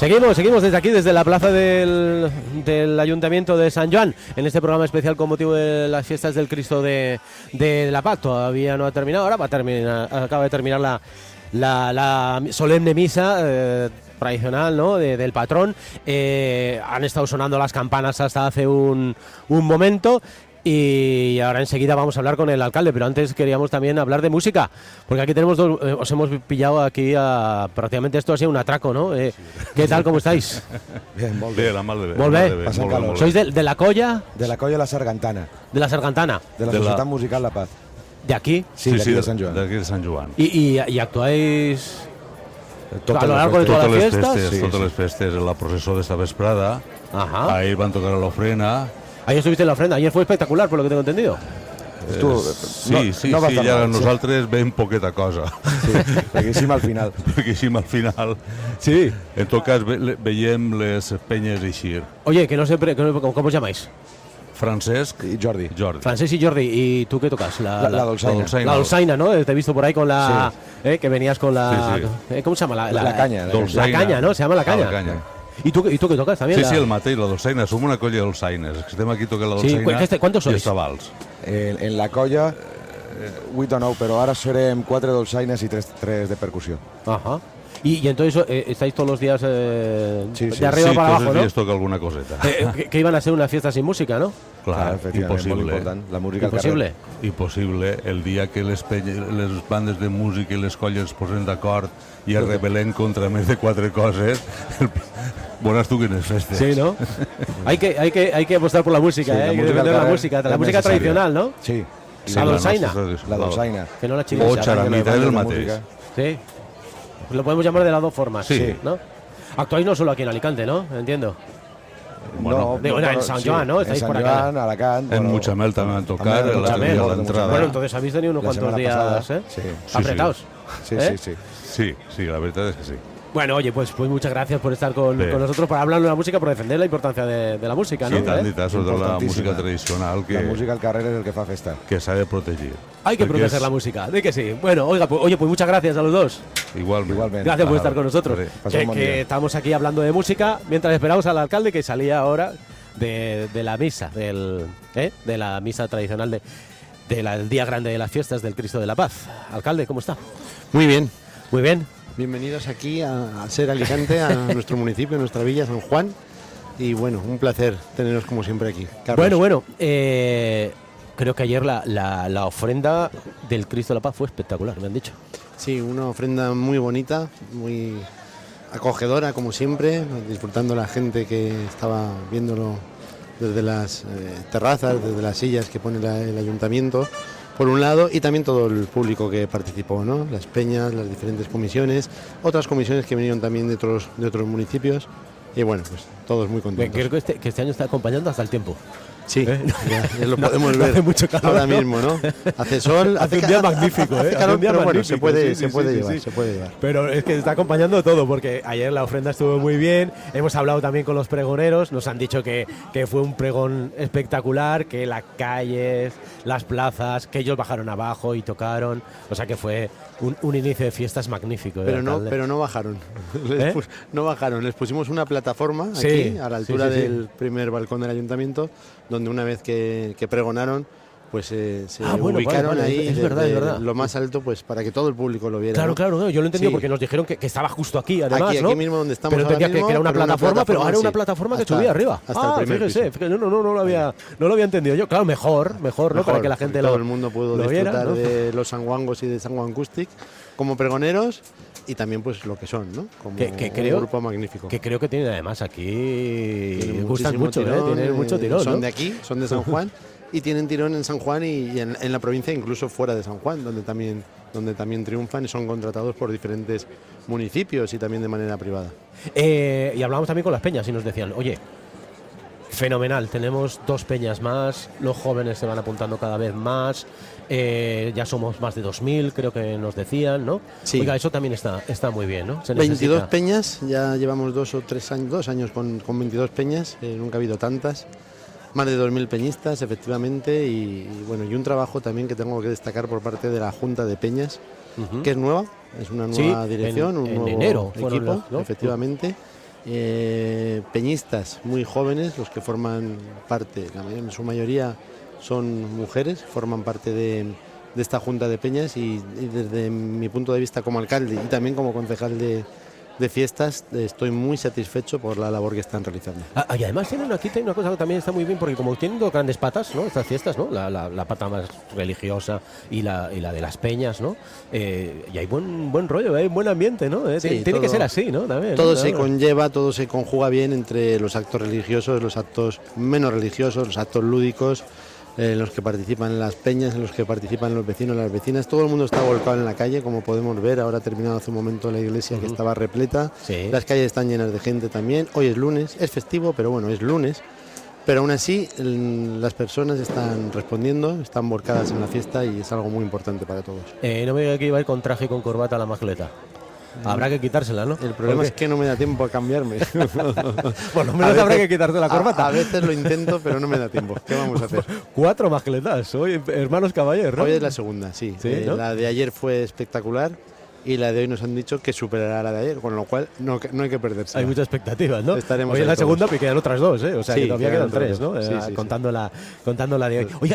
Seguimos desde aquí, desde la plaza del Ayuntamiento de San Joan, en este programa especial con motivo de las fiestas del Cristo de la Paz. Todavía no ha terminado, ahora va a terminar, acaba de terminar la solemne misa tradicional, ¿no?, del patrón. Han estado sonando las campanas hasta hace un momento. Y ahora enseguida vamos a hablar con el alcalde, pero antes queríamos también hablar de música, porque aquí tenemos os hemos pillado aquí prácticamente esto ha sido un atraco, ¿no? ¿Qué tal, cómo estáis? Bien, molt bé. ¿Sois de la Colla? De la Colla La Sargantana. De la Sargantana. De la Societat Musical La Paz. ¿De aquí? Sí, de Sant Joan. D'aquí de Sant Joan. ¿Y actuáis a lo largo de todas las fiestas? Totes les festes, en la processó d'esta vesprada. Ajá. Ahí van tocar l'ofrena. Ahí estuviste en la ofrenda, ayer fue espectacular, por lo que tengo entendido. Sí, ja nosaltres veiem poqueta cosa. Sí, perquè hicim al final. Sí. En tot cas, veiem les penyes eixir. Oye, que no sé, ¿cómo os llamáis? Francesc y Jordi. Francesc y Jordi. ¿Y tú qué tocas? La dolçaina. La dolçaina, ¿no? Te he visto por ahí con la... Sí. Que venías con la... Sí. ¿Cómo se llama? La caña. La caña, ¿no? Se llama la caña. La caña. ¿Y tú qué tocas también? Sí, el mateix, la dolçaina. Som una colla de dolçaines. Estem aquí tocant la dolçaina ¿Cuántos sois? I els tabals. En la colla, 8 o 9, però ara serem 4 dolçaines i 3 de percussió. Ajá. Y entonces estáis todos los días de arriba para todos abajo, los ¿no? días toca alguna coseta. Que iban a ser una fiesta sin música, ¿no? Clar, impossible. La música al carrer. Impossible. El dia que les bandes de música i les colles es posen d'acord i es rebel·len contra més de 4 coses, bones tu quines festes. Sí, ¿no? hay que apostar por la música, sí, hay que defender la música tradicional, ¿no? Sí. La dolçaina. La dolçaina. Que no la O chirigota. charamita és el mateix. Sí. Lo podemos llamar de las dos formas, sí, ¿no? Actuáis no solo aquí en Alicante, ¿no? Entiendo. Bueno, en San Joan, ¿no? Estáis en por San acá. Joan, Alacant. En Mutxamel també van tocar, en l'entrada. Bueno, entonces habéis tenido unos cuantos días apretados. Sí. Sí, la veritat és que sí. Bueno, oye, pues muchas gracias por estar con nosotros, para hablar de la música, por defender la importancia de la música, ¿no? Sí, tant, sobre la música tradicional que... La música al carrer és el que fa festa. Que s'ha de protegir. Hay que proteger la música, de que sí. Bueno, pues muchas gracias a los dos. Igualmente. Gracias por estar con nosotros. Que estamos aquí hablando de música, mientras esperamos al alcalde que salía ahora de la misa, de la misa tradicional del día grande de las fiestas del Cristo de la Paz. Alcalde, ¿cómo está? Muy bien. Muy bien. Bienvenidos aquí a Ser Alicante, a nuestro municipio, a nuestra villa, San Juan. Y bueno, un placer teneros como siempre aquí. Carlos. Bueno, creo que ayer la ofrenda del Cristo de la Paz fue espectacular, me han dicho. Sí, una ofrenda muy bonita, muy acogedora como siempre, disfrutando la gente que estaba viéndolo desde las terrazas, desde las sillas que pone el ayuntamiento, por un lado, y también todo el público que participó, ¿no? Las peñas, las diferentes comisiones, otras comisiones que vinieron también de otros municipios, y bueno, pues todos muy contentos. Creo que este año está acompañando hasta el tiempo. Sí, ya lo podemos ver. Hace mucho calor ahora mismo, ¿no? Hace sol, hace un día magnífico, hace calor, pero bueno, magnífico, se puede llevar. Pero es que está acompañando todo, porque ayer la ofrenda estuvo muy bien, hemos hablado también con los pregoneros, nos han dicho que fue un pregón espectacular, que las calles, las plazas, que ellos bajaron abajo y tocaron, o sea que fue un inicio de fiestas magnífico. Pero no bajaron. No bajaron, les pusimos una plataforma aquí, a la altura del primer balcón del ayuntamiento, donde una vez que pregonaron, pues se ubicaron ahí, es verdad. Lo más alto, pues para que todo el público lo viera. Claro, ¿no? yo lo he entendido porque nos dijeron que estaba justo aquí, además, aquí mismo donde estamos. Pero entendía mismo, que era una plataforma, pero ahora sí, una plataforma que subía arriba. Hasta el primer piso. No lo había entendido yo. Claro, mejor, ¿no? Para que la gente todo el mundo pudo disfrutar, ¿no? de los sanguangos y de San Juan Acoustic como pregoneros. Y también pues lo que son, ¿no? Como un grupo magnífico. Que creo que tienen además aquí... Gustan mucho, tienen mucho tirón. Son ¿no? de aquí, son de San Juan y tienen tirón en San Juan y en la provincia, incluso fuera de San Juan, donde también triunfan y son contratados por diferentes municipios y también de manera privada. Y hablamos también con las peñas y nos decían, oye, fenomenal, tenemos 2 peñas más, los jóvenes se van apuntando cada vez más, ya somos más de 2000, creo que nos decían, ¿no? Sí. Oiga, eso también está muy bien, ¿no? 22 peñas, ya llevamos 2 años con 22 peñas, nunca ha habido tantas. Más de 2.000 peñistas, efectivamente, y bueno, y un trabajo también que tengo que destacar por parte de la Junta de Peñas, que es nueva, es una nueva dirección, un nuevo enero, equipo, ¿no? efectivamente. peñistas muy jóvenes, los que forman parte, en su mayoría son mujeres, forman parte de esta Junta de Peñas y desde mi punto de vista como alcalde y también como concejal de fiestas, estoy muy satisfecho por la labor que están realizando. Y además tienen una cosa que también está muy bien, porque como tienen dos grandes patas, ¿no? Estas fiestas, ¿no? La pata más religiosa y la de las peñas, ¿no? Y hay buen rollo, hay buen ambiente, ¿no? Sí, tiene que ser así, ¿no? También, todo ¿no? se conlleva, todo se conjuga bien entre los actos religiosos, los actos menos religiosos, los actos lúdicos, en los que participan las peñas, en los que participan los vecinos, las vecinas. Todo el mundo está volcado en la calle, como podemos ver. Ahora ha terminado hace un momento la iglesia, que estaba repleta. Sí. Las calles están llenas de gente también. Hoy es lunes, es festivo, pero bueno, es lunes. Pero aún así, las personas están respondiendo, están volcadas en la fiesta y es algo muy importante para todos. No me diga que iba a ir con traje y con corbata a la majleta. Habrá que quitársela, ¿no? El problema es que no me da tiempo a cambiarme. Por lo menos habrá que quitarte la corbata. A veces lo intento, pero no me da tiempo. ¿Qué vamos a hacer? 4 majletas, hoy, hermanos caballeros, ¿no? Hoy es la segunda, sí. Sí, ¿no? La de ayer fue espectacular y la de hoy nos han dicho que superará la de ayer, con lo cual no hay que perderse. Hay muchas expectativas, ¿no? Estaremos hoy es la ahí todos. segunda, pero quedan otras 2, ¿eh? O sea, Sí, que todavía quedan quedan 3, otras ¿no? dos. Sí. Contando la de hoy. Oiga,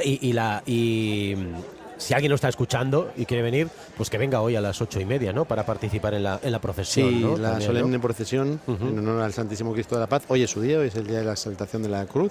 y si alguien lo está escuchando y quiere venir, pues que venga hoy a las 8:30, ¿no? Para participar en la procesión, Sí, ¿no? la También, solemne ¿no? procesión en honor al Santísimo Cristo de la Paz. Hoy es su día, hoy es el día de la exaltación de la cruz.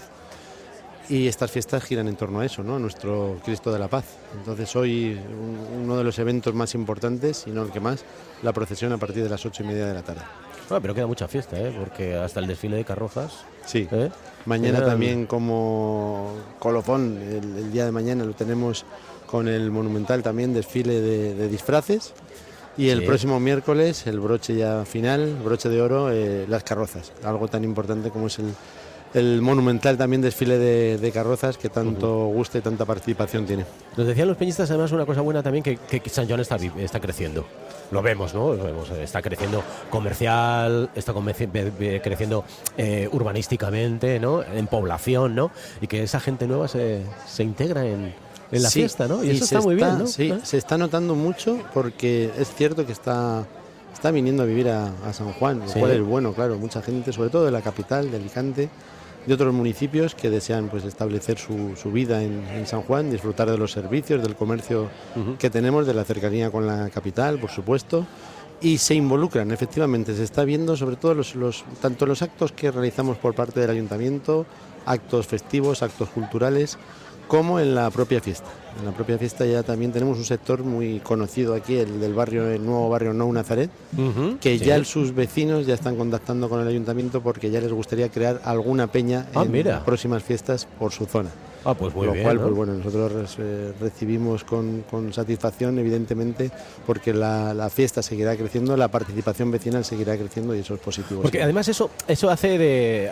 Y estas fiestas giran en torno a eso, ¿no? Nuestro Cristo de la Paz. Entonces hoy uno de los eventos más importantes, y no el que más, la procesión a partir de las 8:30 de la tarde. Bueno, pero queda mucha fiesta, ¿eh? Porque hasta el desfile de carrozas. Sí. ¿eh? Mañana Queda- también como colofón, el día de mañana lo tenemos con el monumental también desfile de disfraces. Y el Sí. próximo miércoles, el broche ya final, broche de oro, las carrozas. Algo tan importante como es el monumental también desfile de carrozas que tanto gusto y tanta participación tiene. Nos decían los peñistas además una cosa buena también, que San Joan está creciendo. Lo vemos, ¿no? Lo vemos, está creciendo comercial, está creciendo urbanísticamente, ¿no? En población, ¿no? Y que esa gente nueva se integra en la Sí, fiesta, ¿no? Y eso se está muy bien, ¿no? Sí, ¿Eh? se está notando mucho porque es cierto que está viniendo a vivir a San Juan, lo Sí. cual es bueno, claro. Mucha gente, sobre todo de la capital, de Alicante, de otros municipios que desean pues establecer su vida en San Juan, disfrutar de los servicios, del comercio que tenemos, de la cercanía con la capital, por supuesto, y se involucran, efectivamente, se está viendo sobre todo tanto los actos que realizamos por parte del ayuntamiento, actos festivos, actos culturales, como en la propia fiesta. En la propia fiesta ya también tenemos un sector muy conocido aquí, el del barrio, el nuevo barrio Nou Nazaret, que Sí. ya sus vecinos ya están contactando con el ayuntamiento porque ya les gustaría crear alguna peña en mira. próximas fiestas por su zona. Pues muy Lo bien, cual, ¿no? pues bueno, nosotros recibimos con satisfacción, evidentemente, porque la fiesta seguirá creciendo, la participación vecinal seguirá creciendo y eso es positivo. Porque sí. además eso hace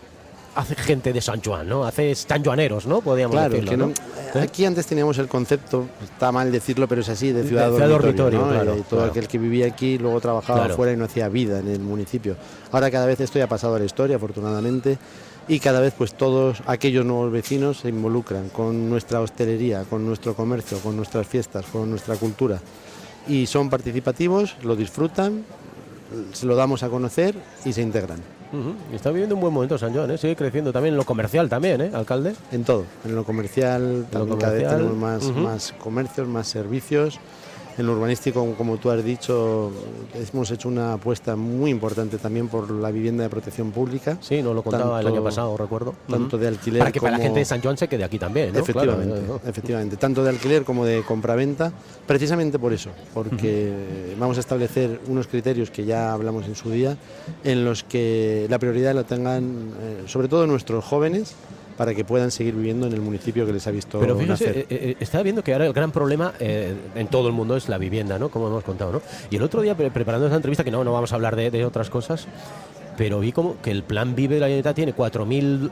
gente de San Juan, ¿no? Hace sanjuaneros, ¿no? Podríamos Claro, decirlo, que ¿no? aquí antes teníamos el concepto, está mal decirlo, pero es así, de ciudad ciudad dormitorio, ¿no? claro, Y todo claro. aquel que vivía aquí luego trabajaba Claro. fuera y no hacía vida en el municipio. Ahora cada vez esto ya ha pasado a la historia, afortunadamente, y cada vez pues todos aquellos nuevos vecinos se involucran con nuestra hostelería, con nuestro comercio, con nuestras fiestas, con nuestra cultura. Y son participativos, lo disfrutan, se lo damos a conocer y se integran. Y está viviendo un buen momento San Joan, ¿eh? Sigue creciendo también en lo comercial también, ¿eh, alcalde? En todo, en lo comercial, también cada vez comercial, tenemos más comercios, más servicios. En lo urbanístico, como tú has dicho, hemos hecho una apuesta muy importante también por la vivienda de protección pública. Sí, nos lo contaba el año pasado, recuerdo. Tanto de alquiler Para que como... la gente de San Joan se quede aquí también, ¿no? Efectivamente, Claro, efectivamente, tanto de alquiler como de compraventa, precisamente por eso, porque vamos a establecer unos criterios que ya hablamos en su día, en los que la prioridad la tengan sobre todo nuestros jóvenes, para que puedan seguir viviendo en el municipio que les ha visto Pero nacer. fíjese, estaba viendo que ahora el gran problema en todo el mundo es la vivienda, ¿no? Como hemos contado, ¿no? Y el otro día, preparando esta entrevista, que no vamos a hablar de otras cosas, pero vi como que el plan Vive de la Generalitat tiene 4.000...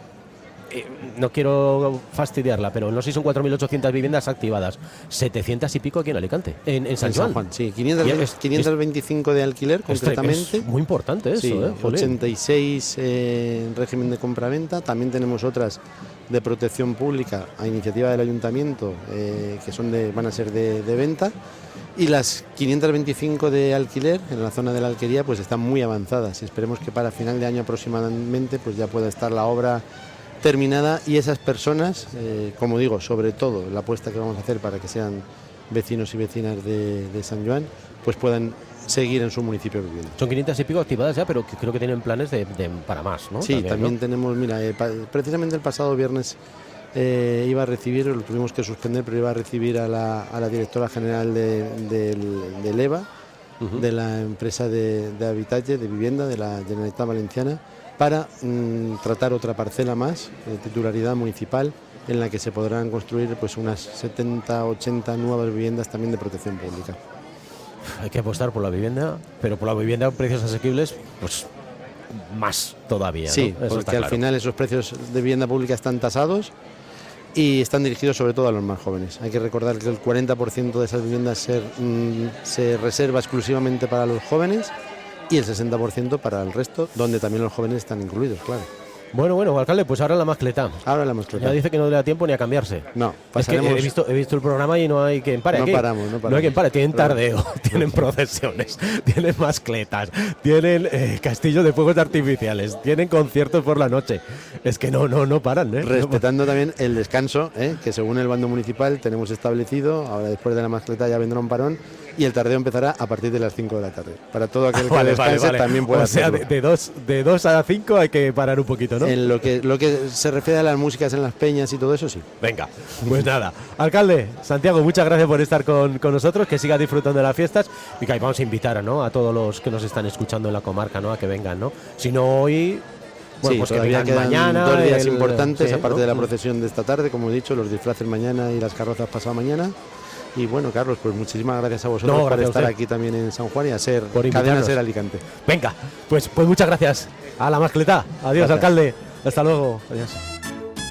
no quiero fastidiarla, pero no sé si son 4.800 viviendas activadas, 700 y pico aquí en Alicante, en San Juan. Sí, Y es- 525 de alquiler concretamente. Es muy importante eso, Sí, Jolín. 86 en régimen de compraventa. También tenemos otras de protección pública a iniciativa del ayuntamiento que van a ser de venta. Y las 525 de alquiler en la zona de la Alquería pues están muy avanzadas y esperemos que para final de año aproximadamente pues ya pueda estar la obra terminada y esas personas, como digo, sobre todo la apuesta que vamos a hacer para que sean vecinos y vecinas de San Joan, pues puedan seguir en su municipio viviendo. Son 500 y pico activadas ya, pero creo que tienen planes para más, ¿no? Sí, también ¿no? tenemos, mira, precisamente el pasado viernes iba a recibir, lo tuvimos que suspender, pero iba a recibir a la directora general del EVA, de la empresa de Habitatge, de vivienda, de la Generalitat Valenciana, para tratar otra parcela más de titularidad municipal en la que se podrán construir pues unas 70, 80 nuevas viviendas también de protección pública. Hay que apostar por la vivienda, pero por la vivienda a precios asequibles, pues más todavía. Sí, ¿no? porque al final esos precios de vivienda pública están tasados y están dirigidos sobre todo a los más jóvenes. Hay que recordar que el 40% de esas viviendas se reserva exclusivamente para los jóvenes y el 60% para el resto, donde también los jóvenes están incluidos, claro. Bueno, alcalde, pues ahora la mascleta. Ahora la mascleta. Ya dice que no le da tiempo ni a cambiarse. No, pasaremos... Es que he visto el programa y no hay quien pare. No aquí. paramos. No hay quien pare. Tienen tardeo, tienen procesiones, tienen mascletas, tienen castillos de fuegos artificiales, tienen conciertos por la noche. Es que no paran, ¿eh? Respetando también el descanso, que según el bando municipal tenemos establecido. Ahora después de la mascleta ya vendrá un parón y el tardeo empezará a partir de las 5 de la tarde. Para todo aquel que descanse también puede hacerlo. O sea, de 2 a 5 hay que parar un poquito, ¿no? En lo que se refiere a las músicas en las peñas y todo eso, sí. Venga, pues nada. Alcalde, Santiago, muchas gracias por estar con nosotros, que siga disfrutando de las fiestas y que vamos a invitar a todos los que nos están escuchando en la comarca, ¿no? A que vengan, ¿no? Si no hoy... Bueno, sí, pues todavía quedan mañana, 2 días importantes, sí, aparte ¿no? de la procesión de esta tarde, como he dicho, los disfraces mañana y las carrozas pasado mañana. Y bueno, Carlos, pues muchísimas gracias a vosotros por estar aquí también en San Juan y a ser Cadena Ser Alicante. Venga, pues muchas gracias a la mascleta. Adiós, gracias. Alcalde. Hasta luego. Adiós.